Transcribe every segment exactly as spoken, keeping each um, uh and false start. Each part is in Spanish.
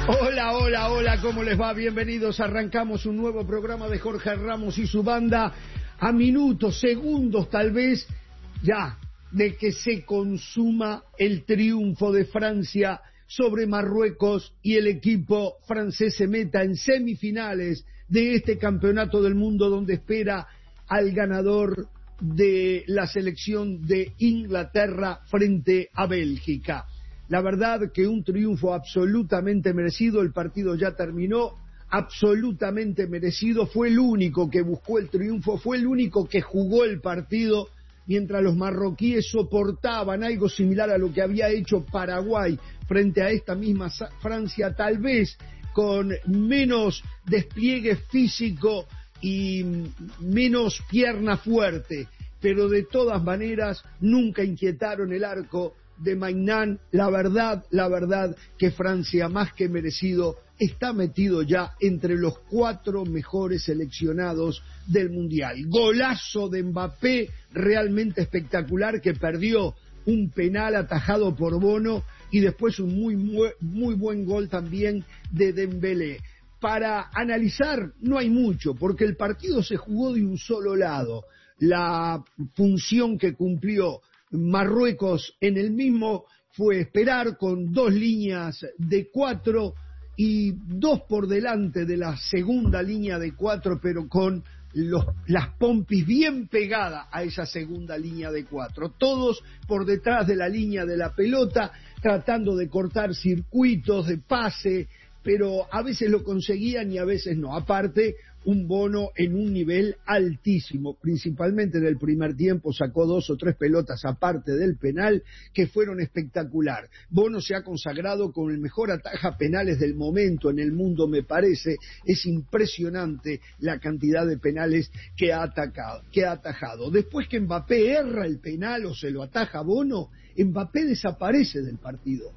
Hola, hola, hola, ¿cómo les va? Bienvenidos, arrancamos un nuevo programa de Jorge Ramos y su banda a minutos, segundos tal vez, ya, de que se consuma el triunfo de Francia sobre Marruecos y el equipo francés se meta en semifinales de este campeonato del mundo donde espera al ganador de la selección de Inglaterra frente a Bélgica. La verdad que un triunfo absolutamente merecido, el partido ya terminó, absolutamente merecido, fue el único que buscó el triunfo, fue el único que jugó el partido, mientras los marroquíes soportaban algo similar a lo que había hecho Paraguay frente a esta misma Francia, tal vez con menos despliegue físico y menos pierna fuerte, pero de todas maneras nunca inquietaron el arco de Maignan. La verdad, la verdad que Francia, más que merecido, está metido ya entre los cuatro mejores seleccionados del Mundial. Golazo de Mbappé, realmente espectacular, que perdió un penal atajado por Bono, y después un muy, muy, muy buen gol también de Dembélé. Para analizar no hay mucho, porque el partido se jugó de un solo lado. La función que cumplió Marruecos en el mismo fue esperar con dos líneas de cuatro y dos por delante de la segunda línea de cuatro, pero con los, las pompis bien pegadas a esa segunda línea de cuatro, todos por detrás de la línea de la pelota, tratando de cortar circuitos de pase, pero a veces lo conseguían y a veces no. Aparte, un Bono en un nivel altísimo, principalmente en el primer tiempo, sacó dos o tres pelotas aparte del penal que fueron espectacular. Bono se ha consagrado con el mejor ataja penales del momento en el mundo, me parece. Es impresionante la cantidad de penales que ha atacado, que ha atajado. Después que Mbappé erra el penal o se lo ataja Bono, Mbappé desaparece del partido.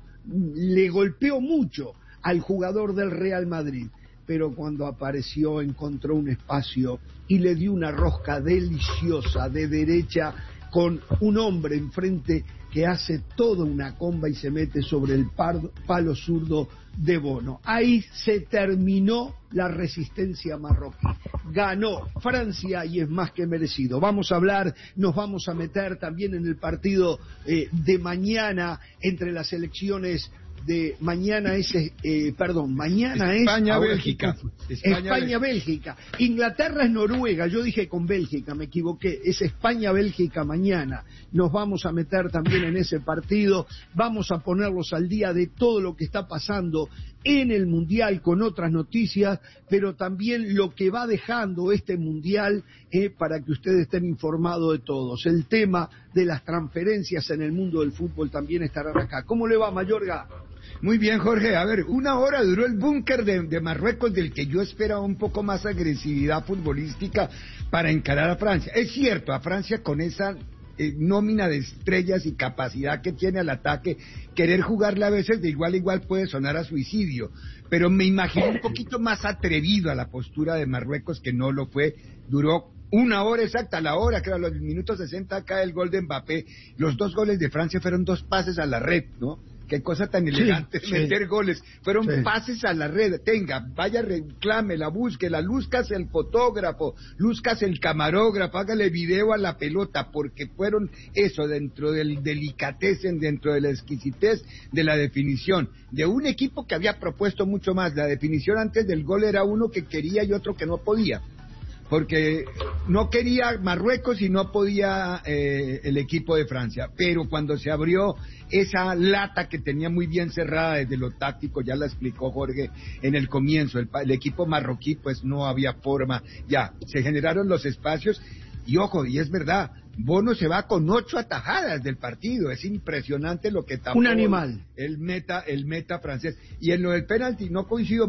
Le golpeó mucho al jugador del Real Madrid, pero cuando apareció encontró un espacio y le dio una rosca deliciosa de derecha con un hombre enfrente que hace toda una comba y se mete sobre el palo zurdo de Bono. Ahí se terminó la resistencia marroquí. Ganó Francia y es más que merecido. Vamos a hablar, nos vamos a meter también en el partido eh, de mañana entre las selecciones de mañana es, eh, perdón, mañana España, es... Bélgica. España, España, Bélgica. Inglaterra es Noruega, yo dije con Bélgica, me equivoqué, es España, Bélgica mañana. Nos vamos a meter también en ese partido, vamos a ponerlos al día de todo lo que está pasando en el Mundial con otras noticias, pero también lo que va dejando este Mundial eh, para que ustedes estén informados de todos. El tema de las transferencias en el mundo del fútbol también estarán acá. ¿Cómo le va, Mayorga? Muy bien, Jorge. A ver, una hora duró el búnker de, de Marruecos, del que yo esperaba un poco más agresividad futbolística para encarar a Francia. Es cierto, a Francia con esa eh, nómina de estrellas y capacidad que tiene al ataque, querer jugarle a veces de igual a igual puede sonar a suicidio, pero me imagino un poquito más atrevido a la postura de Marruecos, que no lo fue. Duró una hora exacta, la hora, que era los minutos sesenta, acá el gol de Mbappé. Los dos goles de Francia fueron dos pases a la red, ¿no? Qué cosa tan elegante, sí, meter sí. goles. Fueron sí. pases a la red. Tenga, vaya, reclámela, búsquela, luzcas el fotógrafo, luzcas el camarógrafo, hágale video a la pelota, porque fueron eso, dentro del delicatessen, dentro de la exquisitez de la definición, de un equipo que había propuesto mucho más. La definición antes del gol era uno que quería y otro que no podía, porque no quería Marruecos y no podía eh, el equipo de Francia. Pero cuando se abrió esa lata que tenía muy bien cerrada desde lo táctico, ya la explicó Jorge en el comienzo, el, el equipo marroquí pues no había forma, ya se generaron los espacios. Y ojo, y es verdad, Bono se va con ocho atajadas del partido, es impresionante lo que tapó un animal el meta, el meta francés. Y en lo del penalti no coincido